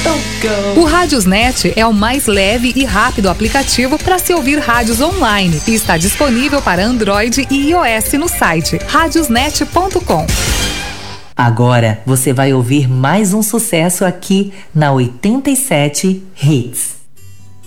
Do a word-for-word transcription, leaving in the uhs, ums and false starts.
O Radiosnet é o mais leve e rápido aplicativo para se ouvir rádios online e está disponível para Android e iOS no site radiosnet ponto com. Agora você vai ouvir mais um sucesso aqui na oitenta e sete Hits.